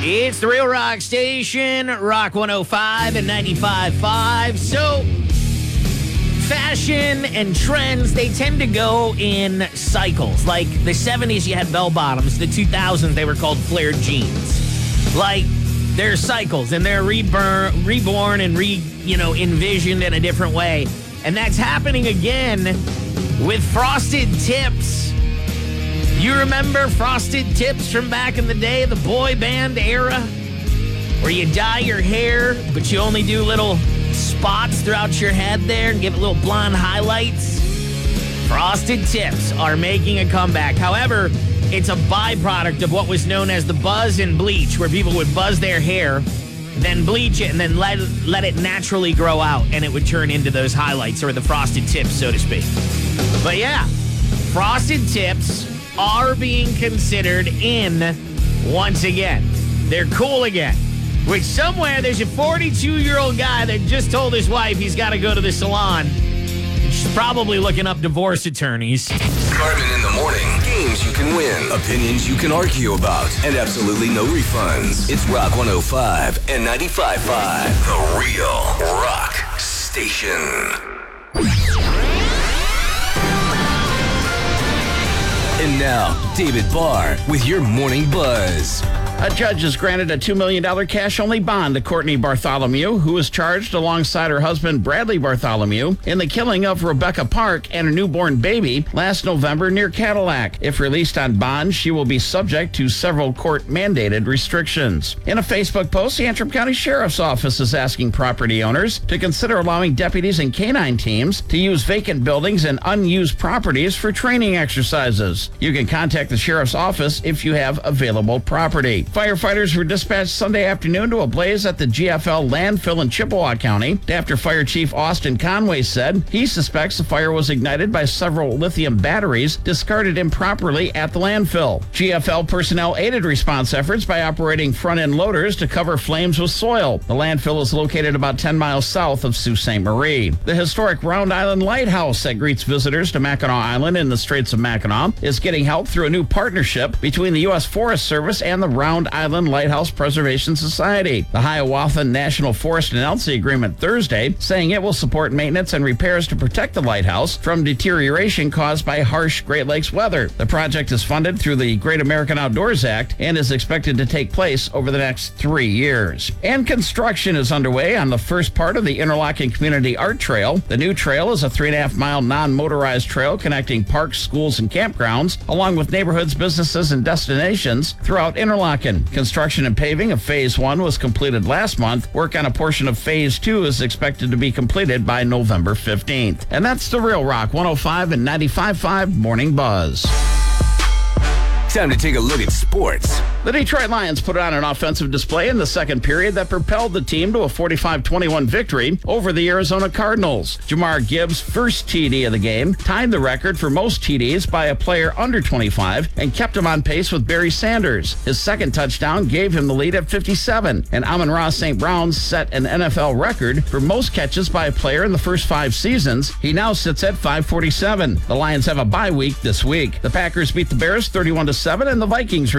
It's the Real Rock Station, Rock 105 and 95.5. So, fashion and trends, they tend to go in cycles. Like the 70s, you had bell bottoms. The 2000s, they were called flared jeans. Like, they're cycles, and they're reborn and envisioned in a different way. And that's happening again with frosted tips. You remember frosted tips from back in the day, the boy band era, where you dye your hair, but you only do little spots throughout your head there and give it little blonde highlights? Frosted tips are making a comeback. However, it's a byproduct of what was known as the buzz and bleach, where people would buzz their hair, then bleach it, and then let it naturally grow out, and it would turn into those highlights, or the frosted tips, so to speak. But yeah, frosted tips are being considered in once again. They're cool again. Which somewhere there's a 42-year-old guy that just told his wife he's got to go to the salon. She's probably looking up divorce attorneys. Carmen in the morning. Games you can win. Opinions you can argue about. And absolutely no refunds. It's Rock 105 and 95.5. The Real Rock Station. And now, David Barr with your Morning Buzz. A judge has granted a $2 million cash-only bond to Courtney Bartholomew, who was charged alongside her husband Bradley Bartholomew in the killing of Rebecca Park and her newborn baby last November near Cadillac. If released on bond, she will be subject to several court-mandated restrictions. In a Facebook post, the Antrim County Sheriff's Office is asking property owners to consider allowing deputies and canine teams to use vacant buildings and unused properties for training exercises. You can contact the Sheriff's Office if you have available property. Firefighters were dispatched Sunday afternoon to a blaze at the GFL landfill in Chippewa County after Fire Chief Austin Conway said he suspects the fire was ignited by several lithium batteries discarded improperly at the landfill. GFL personnel aided response efforts by operating front-end loaders to cover flames with soil. The landfill is located about 10 miles south of Sault Ste. Marie. The historic Round Island Lighthouse that greets visitors to Mackinac Island in the Straits of Mackinac is getting help through a new partnership between the U.S. Forest Service and the Round Island Lighthouse Preservation Society. The Hiawatha National Forest announced the agreement Thursday, saying it will support maintenance and repairs to protect the lighthouse from deterioration caused by harsh Great Lakes weather. The project is funded through the Great American Outdoors Act and is expected to take place over the next 3 years. And construction is underway on the first part of the Interlochen Community Art Trail. The new trail is a 3.5-mile non-motorized trail connecting parks, schools, and campgrounds, along with neighborhoods, businesses, and destinations throughout Interlochen. Construction and paving of Phase 1 was completed last month. Work on a portion of Phase 2 is expected to be completed by November 15th. And that's the Real Rock 105 and 95.5 Morning Buzz. Time to take a look at sports. The Detroit Lions put on an offensive display in the second period that propelled the team to a 45-21 victory over the Arizona Cardinals. Jamar Gibbs' first TD of the game tied the record for most TDs by a player under 25 and kept him on pace with Barry Sanders. His second touchdown gave him the lead at 57, and Amon-Ra St. Brown set an NFL record for most catches by a player in the first 5 seasons. He now sits at 547. The Lions have a bye week this week. The Packers beat the Bears 31-7, and the Vikings